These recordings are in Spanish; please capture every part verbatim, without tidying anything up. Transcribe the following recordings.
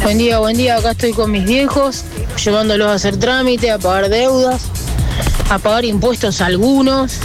Buen día, buen día. Acá estoy con mis viejos, llevándolos a hacer trámite, a pagar deudas, a pagar impuestos algunos.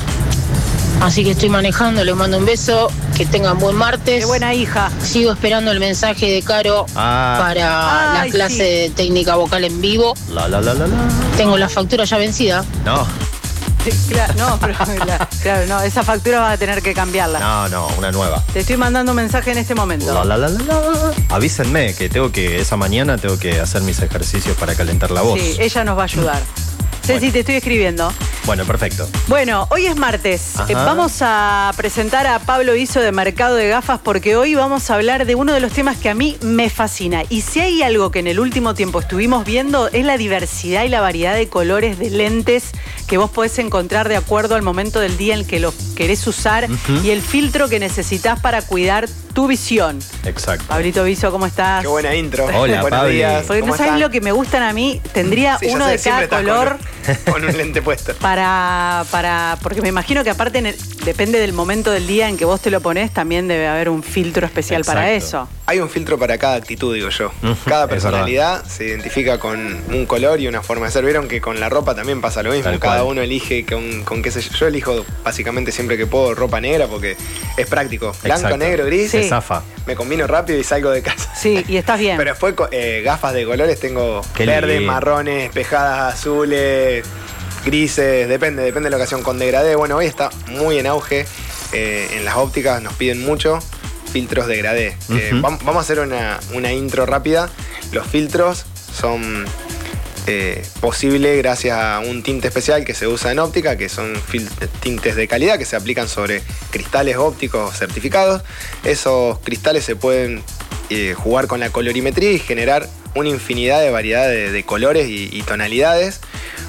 Así que estoy manejando, les mando un beso, que tengan buen martes. Qué buena hija. Sigo esperando el mensaje de Caro Ah. para Ay, la clase sí. de técnica vocal en vivo. La, la, la, la, la. Tengo la factura ya vencida. No, Sí, claro, no, pero, la- claro, no, esa factura vas a tener que cambiarla. no, no, una nueva. Te estoy mandando un mensaje en este momento. La, la, la, la, la. Avísenme que tengo que, esa mañana tengo que hacer mis ejercicios para calentar la voz. Sí, ella nos va a ayudar. Ceci, Bueno. te estoy escribiendo. Bueno, perfecto. Bueno, hoy es martes. Ajá. Eh, vamos a presentar a Pablo Iso de Mercado de Gafas porque hoy vamos a hablar de uno de los temas que a mí me fascina. Y si hay algo que en el último tiempo estuvimos viendo es la diversidad y la variedad de colores de lentes que vos podés encontrar de acuerdo al momento del día en el que los querés usar Ujú. y el filtro que necesitas para cuidar tu visión. Exacto. Pablito Viso, ¿cómo estás? Qué buena intro. Hola, Buenos Pabli. días. Porque no ¿Cómo sabes están? lo que me gustan a mí. Tendría Sí, ya uno sé, de siempre cada estás color. Con, con un lente puesto. Para, para, porque me imagino que aparte en el- depende del momento del día en que vos te lo ponés, también debe haber un filtro especial para Exacto. eso. Hay un filtro para cada actitud, digo yo. Ujú, Cada es personalidad se identifica con un color y una forma de ser. Vieron que con la ropa también pasa lo mismo. Tal Cada cual. uno elige con, con qué sé yo. Yo elijo básicamente siempre que puedo ropa negra porque es práctico. Blanco, Exacto. negro, gris. Sí. Se zafa. Me combino rápido y salgo de casa. Sí, y estás bien. Pero después eh, gafas de colores tengo Qué verdes, lindo. marrones, espejadas azules, grises, depende, depende de la ocasión, con degradé. Bueno, hoy está muy en auge. eh, en las ópticas nos piden mucho filtros degradé. Eh, Ujú. vam- vamos a hacer una, una intro rápida. Los filtros son eh, posibles gracias a un tinte especial que se usa en óptica, que son fil- tintes de calidad que se aplican sobre cristales ópticos certificados. Esos cristales se pueden eh, jugar con la colorimetría y generar una infinidad de variedad de, de colores y, y tonalidades.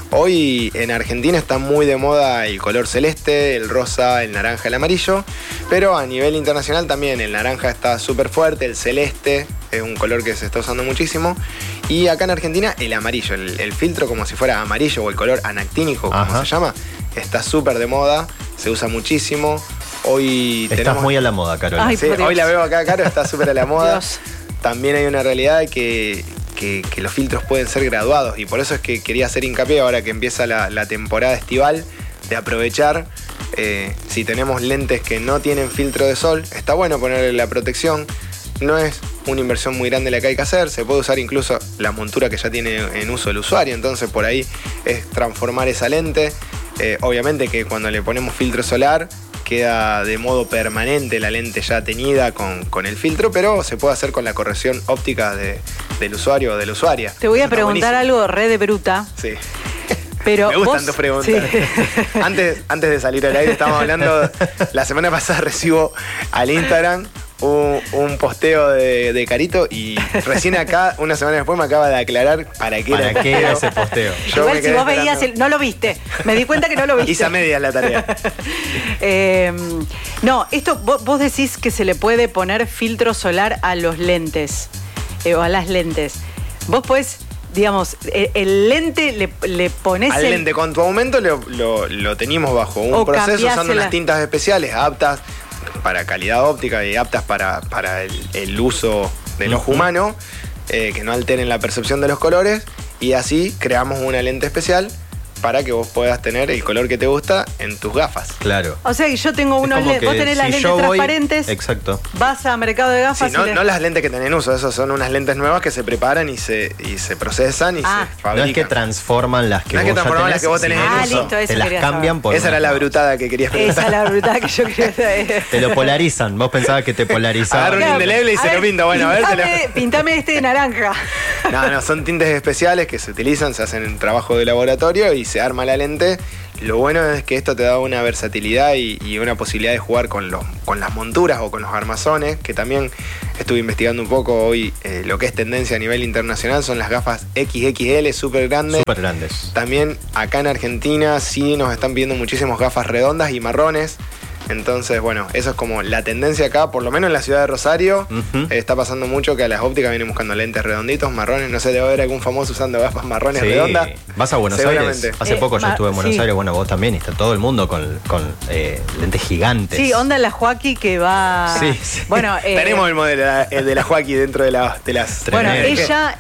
Hoy en Argentina está muy de moda el color celeste, el rosa, el naranja, el amarillo, pero a nivel internacional también el naranja está súper fuerte, el celeste es un color que se está usando muchísimo, y acá en Argentina el amarillo, el, el filtro como si fuera amarillo o el color anactínico, como Ajá. se llama, está súper de moda, se usa muchísimo. Hoy Estás tenemos... muy a la moda, Carol. Ay, Sí, por Dios. hoy la veo acá, Caro, está súper a la moda. Dios. También hay una realidad que, que, que los filtros pueden ser graduados y por eso es que quería hacer hincapié ahora que empieza la, la temporada estival de aprovechar. Eh, si tenemos lentes que no tienen filtro de sol, está bueno ponerle la protección. No es una inversión muy grande la que hay que hacer, se puede usar incluso la montura que ya tiene en uso el usuario, entonces por ahí es transformar esa lente. Eh, obviamente que cuando le ponemos filtro solar queda de modo permanente la lente ya teñida con, con el filtro, pero se puede hacer con la corrección óptica de- del usuario o de la usuaria. Te voy a Eso está preguntar buenísimo. algo re de bruta, Sí. pero Me gustan vos- tus preguntas. Sí. Antes, antes de salir al aire estábamos hablando, la semana pasada recibo al Instagram un, un posteo de, de Carito y recién acá, una semana después, me acaba de aclarar para qué ¿Para era el qué era posteo. ese posteo? Yo Igual me si quedé vos veías, esperando. el- no lo viste. Me di cuenta que no lo viste. Hice a medias la tarea. Eh, no, esto vos, vos decís que se le puede poner filtro solar a los lentes eh, o a las lentes. Vos podés, digamos, el, el lente le, le pones Al el- lente con tu aumento lo, lo, lo teníamos bajo un O proceso cambiás usando el- unas tintas especiales aptas para calidad óptica y aptas para, para el, el uso del ojo Ujú. humano, eh, que no alteren la percepción de los colores, y así creamos una lente especial para que vos puedas tener el color que te gusta en tus gafas. Claro. O sea que yo tengo Es unos como lentes, que vos tenés las si lentes yo voy- transparentes, Exacto. vas a mercado de Sí, gafas no, y le- no las lentes que tenés en uso, esas son unas lentes nuevas que se preparan y se, y se procesan y Ah. se No fabrican. es que transforman las que No es que vos ya transforman tenés, las que vos tenés sino en Ah, uso. listo, eso te las quería cambian saber. por Esa era unas la nuevas. brutada que querías preguntar. Esa es la brutal que yo quería saber. Te lo polarizan. Vos pensabas que te polarizaban. Agarro un indeleble y se lo pinto. Bueno, a ver, te lo- pintame, pintame este de naranja. No, no, son tintes especiales que se utilizan, se hacen en trabajo de laboratorio y se arma la lente. Lo bueno es que esto te da una versatilidad y, y una posibilidad de jugar con, los, con las monturas o con los armazones, que también estuve investigando un poco hoy. Eh, lo que es tendencia a nivel internacional son las gafas equis equis ele, súper grandes. Súper grandes. También acá en Argentina sí nos están pidiendo muchísimas gafas redondas y marrones. Entonces, bueno, eso es como la tendencia acá, por lo menos en la ciudad de Rosario. Uh-huh. eh, está pasando mucho que a las ópticas vienen buscando lentes redonditos, marrones. No sé, debe haber algún famoso usando gafas marrones Sí. redondas. Vas a Buenos Seguramente. Aires. Hace Eh, poco yo ma- estuve en Buenos sí. Aires, bueno, vos también, y está todo el mundo con, con eh, lentes gigantes. Sí, onda la Joaquí que va... Sí, sí. Bueno, eh, Tenemos el modelo el de la Joaquí dentro de, la, de las... bueno, Tremendo. ella...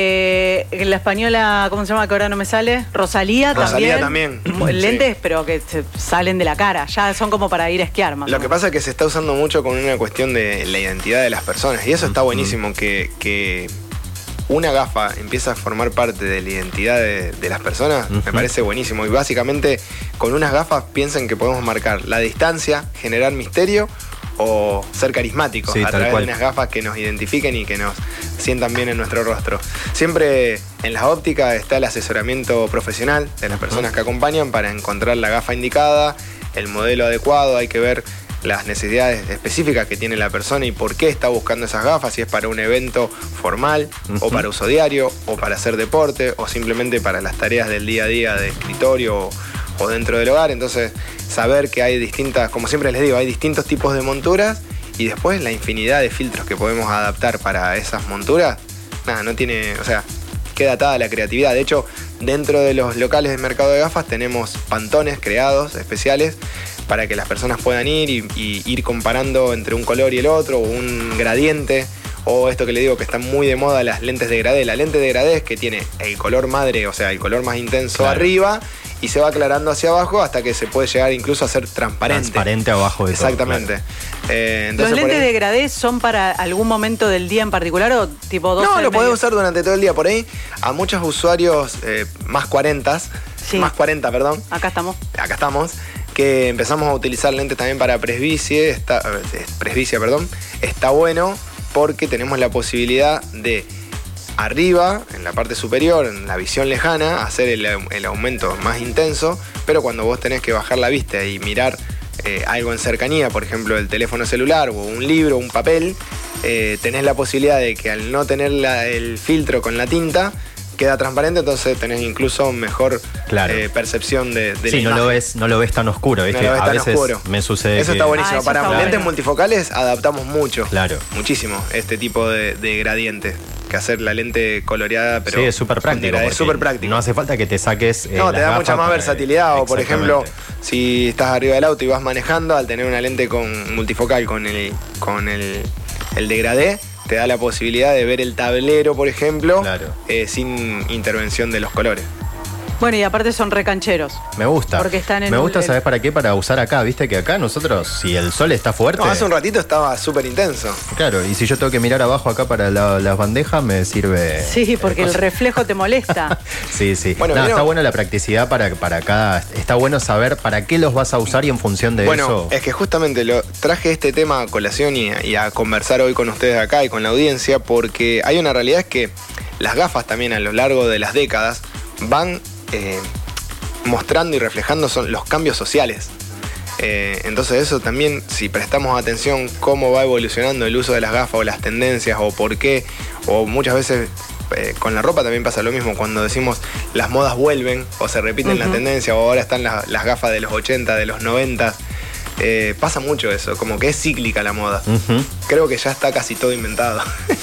Eh, la española, ¿cómo se llama? Que ahora no me sale. Rosalía, Rosalía también. también. Lentes, Sí. pero que se salen de la cara. Ya son como para ir a esquiar más. Lo o que menos. pasa es que se está usando mucho con una cuestión de la identidad de las personas. Y eso está buenísimo, que, que una gafa empieza a formar parte de la identidad de, de las personas. Ujú. Me parece buenísimo. Y básicamente con unas gafas piensen que podemos marcar la distancia, generar misterio o ser carismáticos Sí, a tal través cual. de unas gafas que nos identifiquen y que nos sientan bien en nuestro rostro. Siempre en las ópticas está el asesoramiento profesional de las personas que acompañan para encontrar la gafa indicada, el modelo adecuado. Hay que ver las necesidades específicas que tiene la persona y por qué está buscando esas gafas, si es para un evento formal o Ujú. para uso diario o para hacer deporte o simplemente para las tareas del día a día de escritorio o, o dentro del hogar. Entonces, saber que hay distintas, como siempre les digo, hay distintos tipos de monturas y después la infinidad de filtros que podemos adaptar para esas monturas, nada, no tiene, o sea, queda atada la creatividad. De hecho, dentro de los locales de mercado de gafas tenemos pantones creados especiales para que las personas puedan ir y, y ir comparando entre un color y el otro, o un gradiente, o esto que le digo que están muy de moda, las lentes de gradé. La lente de gradé es que tiene el color madre, o sea, el color más intenso Claro. arriba, y se va aclarando hacia abajo hasta que se puede llegar incluso a ser transparente. Transparente abajo de todo, Exactamente. claro. Eh, ¿Los entonces, por lentes ahí- de gradé son para algún momento del día en particular o tipo dos? No, lo podés usar durante todo el día. Por ahí, a muchos usuarios eh, más cuarenta, Sí. más cuarenta, perdón, Acá estamos. acá estamos, que empezamos a utilizar lentes también para presbicie, está, eh, presbicia, perdón, está bueno porque tenemos la posibilidad de arriba, en la parte superior, en la visión lejana, hacer el, el aumento más intenso, pero cuando vos tenés que bajar la vista y mirar eh, algo en cercanía, por ejemplo el teléfono celular o un libro, un papel, eh, tenés la posibilidad de que al no tener la- el filtro con la tinta, queda transparente, entonces tenés incluso mejor Claro. eh, percepción de, de Sí, la no lo, imagen. ves, no lo ves tan oscuro, ¿viste? No lo ves a tan veces oscuro. me sucede Eso que- está buenísimo. Ah, eso Para está lentes bueno. multifocales adaptamos mucho. Claro. Muchísimo este tipo de, de gradiente. Que hacer la lente coloreada, pero. sí, es súper práctico. Es porque súper práctico. No hace falta que te saques. eh, No, te las da gafas mucha más para- versatilidad. O por ejemplo, Exactamente. si estás arriba del auto y vas manejando, al tener una lente con multifocal con el, con el, el degradé, te da la posibilidad de ver el tablero, por ejemplo, Claro. eh, sin intervención de los colores. Bueno, y aparte son recancheros. Me gusta. Porque están en Me un- gusta, el- ¿sabes para qué? Para usar acá. Viste que acá nosotros, si el sol está fuerte. No, hace un ratito estaba súper intenso. Claro, y si yo tengo que mirar abajo acá para la- las bandejas, me sirve. Sí, porque eh, el cosa- reflejo te molesta. Sí, sí. Bueno, No, ¿vieron? está buena la practicidad para, para cada. Está bueno saber para qué los vas a usar y en función de Bueno, eso. es que justamente lo, traje este tema a colación y, y a conversar hoy con ustedes acá y con la audiencia, porque hay una realidad, es que las gafas también a lo largo de las décadas van eh, mostrando y reflejando son los cambios sociales. Eh, entonces eso también, si prestamos atención cómo va evolucionando el uso de las gafas o las tendencias o por qué, o muchas veces eh, con la ropa también pasa lo mismo, cuando decimos las modas vuelven o se repiten las Ujú. tendencias o ahora están las, las gafas de los ochenta, de los noventa, eh, pasa mucho eso, como que es cíclica la moda. Ujú. Creo que ya está casi todo inventado.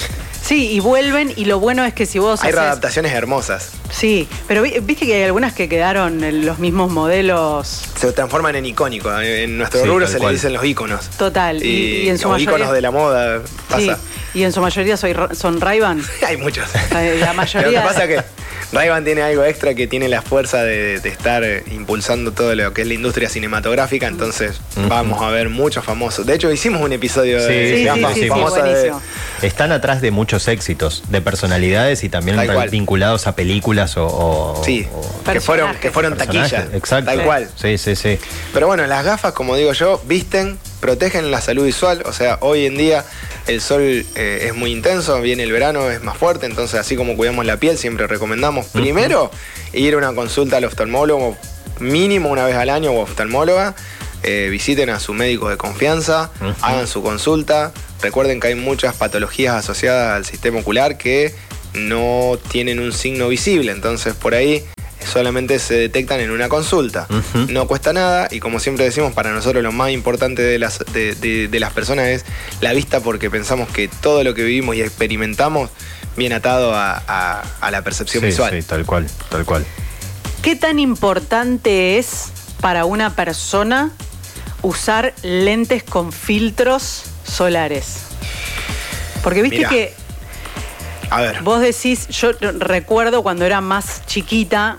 Sí, y vuelven, y lo bueno es que si vos Hay haces- readaptaciones hermosas. Sí, pero vi- viste que hay algunas que quedaron en los mismos modelos. Se transforman en icónicos. En nuestro Sí, rubro tal se cual. les dicen los íconos. Total. Y, Y, y en su o mayoría. íconos de la moda Sí, pasa. y en su mayoría soy, son Ray-Ban. Hay muchos. Eh, la mayoría- Lo que pasa es que Ray-Ban tiene algo extra, que tiene la fuerza de, de estar eh, impulsando todo lo que es la industria cinematográfica, entonces Ujú. vamos a ver muchos famosos. De hecho, hicimos un episodio Sí, de sí, sí, gafas sí, sí, famosas de- buenísimo. Están atrás de muchos éxitos, de personalidades y también Tal re- cual. vinculados a películas o. o- Sí, o que fueron, que fueron personajes. taquilla. Exacto. Tal cual. Sí, sí, sí. Pero bueno, las gafas, como digo yo, visten, protegen la salud visual. O sea, hoy en día el sol eh, es muy intenso, viene el verano, es más fuerte. Entonces, así como cuidamos la piel, siempre recomendamos primero ir a una consulta al oftalmólogo, mínimo una vez al año o oftalmóloga. Eh, visiten a su médico de confianza, Ujú. hagan su consulta. Recuerden que hay muchas patologías asociadas al sistema ocular que no tienen un signo visible. Entonces, por ahí solamente se detectan en una consulta. Uh-huh. No cuesta nada y como siempre decimos, para nosotros lo más importante de las, de, de, de las personas es la vista, porque pensamos que todo lo que vivimos y experimentamos viene atado a, a, a la percepción sí, visual. Sí, tal cual, tal cual. ¿Qué tan importante es para una persona usar lentes con filtros solares? Porque viste Mirá. que A ver. Vos decís, yo recuerdo cuando era más chiquita,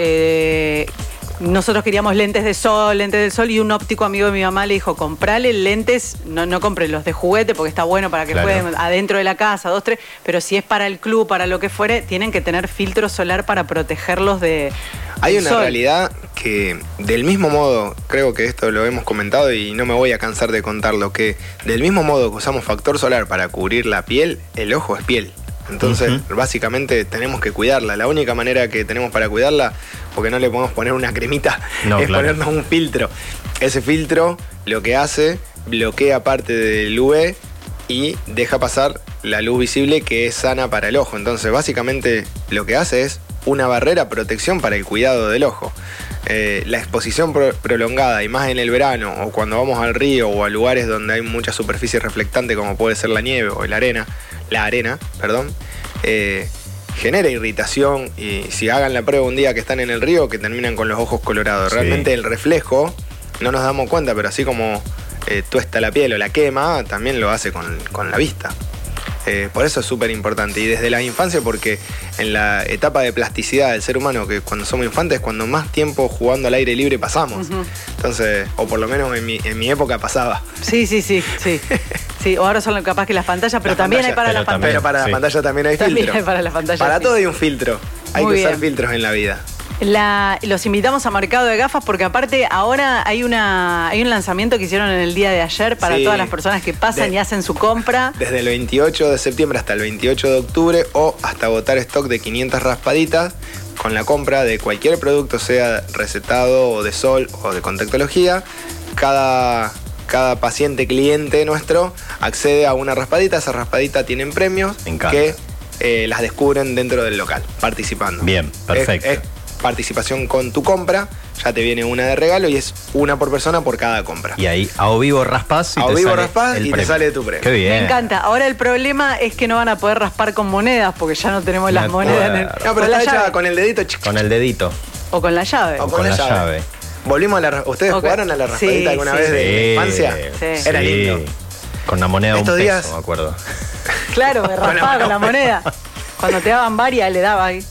eh, nosotros queríamos lentes de sol, lentes del sol, y un óptico amigo de mi mamá le dijo, comprale lentes, no, no compre los de juguete porque está bueno para que claro. jueguen adentro de la casa, dos, tres, pero si es para el club, para lo que fuere, tienen que tener filtro solar para protegerlos de Hay una sol. realidad que, del mismo modo, creo que esto lo hemos comentado y no me voy a cansar de contarlo, que del mismo modo que usamos factor solar para cubrir la piel, el ojo es piel. Entonces, uh-huh. básicamente tenemos que cuidarla. La única manera que tenemos para cuidarla, porque no le podemos poner una cremita, no, es claro. ponernos un filtro. Ese filtro lo que hace, bloquea parte del U V y deja pasar la luz visible, que es sana para el ojo. Entonces, básicamente lo que hace es una barrera, protección para el cuidado del ojo. Eh, la exposición pro- prolongada, y más en el verano, o cuando vamos al río o a lugares donde hay mucha superficie reflectante, como puede ser la nieve o la arena, la arena, perdón, eh, genera irritación, y si hagan la prueba un día que están en el río, que terminan con los ojos colorados. Sí. Realmente el reflejo, no nos damos cuenta, pero así como eh, tuesta la piel o la quema, también lo hace con, con la vista. Eh, por eso es súper importante, y desde la infancia, porque en la etapa de plasticidad del ser humano, que cuando somos infantes es cuando más tiempo jugando al aire libre pasamos. Uh-huh. Entonces, o por lo menos en mi, en mi época pasaba. Sí, sí, sí, sí. Sí, o ahora son capaz que las pantallas, pero las también pantallas, hay para las pantallas. Pero para sí. las pantallas también hay también filtro. Hay para las pantallas. Para sí. todo hay un filtro. Hay Muy que usar bien. filtros en la vida. La, los invitamos a Mercado de Gafas, porque aparte ahora hay una hay un lanzamiento que hicieron en el día de ayer para sí. todas las personas que pasan de, y hacen su compra. Desde el veintiocho de septiembre hasta el veintiocho de octubre, o hasta agotar stock de quinientas raspaditas, con la compra de cualquier producto, sea recetado o de sol o de contactología. Cada, cada paciente cliente nuestro accede a una raspadita. Esa raspadita tienen premios que eh, las descubren dentro del local, participando. Bien, perfecto. Es, es participación con tu compra, ya te viene una de regalo y es una por persona por cada compra. Y ahí a o vivo raspás y a te o vivo sale raspás el y premio. te sale tu premio. Qué bien. Me encanta. Ahora el problema es que no van a poder raspar con monedas, porque ya no tenemos las monedas en el, no, pero está hecha llave. Con el dedito. Con el dedito. O con la llave. O con, con la, la llave. llave. Volvimos a la... ¿Ustedes okay. jugaron a la raspadita sí, alguna sí. vez de sí, la infancia? Sí. Era sí. lindo. Con la moneda de un Estos peso, días... me acuerdo. Claro, me raspaba con la moneda. Cuando te daban varias, le daba ahí.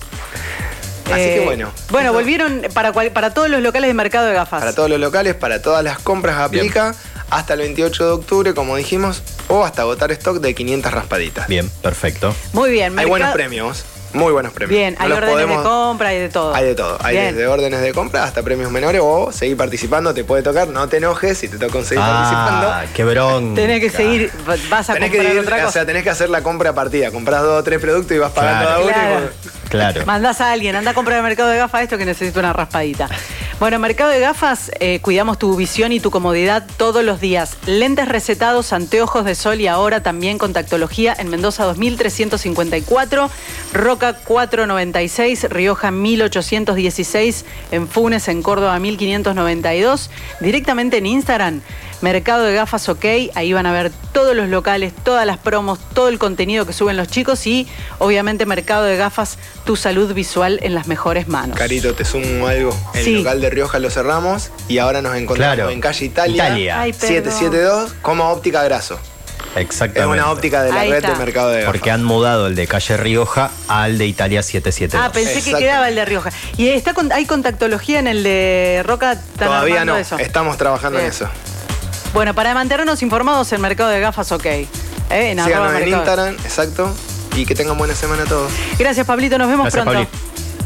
Así eh, que bueno. Bueno, eso, volvieron para, cual, para todos los locales de Mercado de Gafas. Para todos los locales, para todas las compras aplica. Bien. Hasta el veintiocho de octubre, como dijimos, o hasta agotar stock de quinientas raspaditas. Bien, perfecto. Muy bien. Hay mercado... buenos premios. Muy buenos premios. Bien, hay no órdenes podemos... de compra, hay de todo. Hay de todo. Hay bien. Desde órdenes de compra hasta premios menores, o seguir participando. Te puede tocar, no te enojes si te toca seguir ah, participando. Qué bronca. Tenés que seguir, vas a tenés comprar que ir, otra cosa. O sea, tenés que hacer la compra a partida. Comprás dos o tres productos y vas pagando claro. a uno. Claro. Y... claro. Mandás a alguien, anda a comprar al Mercado de Gafas esto que necesito una raspadita. Bueno, Mercado de Gafas, eh, cuidamos tu visión y tu comodidad todos los días. Lentes recetados, anteojos de sol y ahora también contactología en Mendoza dos mil trescientos cincuenta y cuatro, Roca cuatrocientos noventa y seis, Rioja mil ochocientos dieciséis, en Funes, en Córdoba mil quinientos noventa y dos. Directamente en Instagram, Mercado de Gafas OK, ahí van a ver todos los locales, todas las promos, todo el contenido que suben los chicos y obviamente Mercado de Gafas, tu salud visual en las mejores manos. Carito, te sumo algo. El sí. local de Rioja lo cerramos y ahora nos encontramos claro. en calle Italia, Italia. Ay, setecientos setenta y dos, como óptica Graso. Exactamente. Es una óptica de la ahí red está. de Mercado de Gafas. Porque han mudado el de calle Rioja al de Italia setecientos setenta y dos. Ah, pensé que quedaba el de Rioja. ¿Y está con, hay contactología en el de Roca? Todavía no, eso? estamos trabajando Bien. en eso. Bueno, para mantenernos informados en Mercado de Gafas OK. ¿Eh? En Síganos en Instagram, exacto. Y que tengan buena semana todos. Gracias, Pablito. Nos vemos Gracias, pronto. Pablito.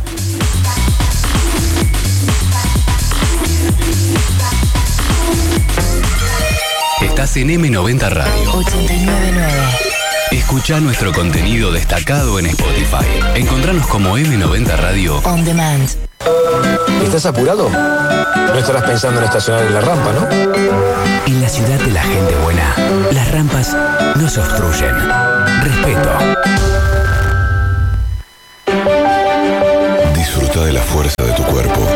Estás en eme noventa Radio. ochenta y nueve punto nueve. Escucha nuestro contenido destacado en Spotify. Encontranos como eme noventa Radio On Demand. ¿Estás apurado? No estarás pensando en estacionar en la rampa, ¿no? En la ciudad de la gente buena, las rampas no se obstruyen. Respeto. Disfruta Disfruta de la fuerza de tu cuerpo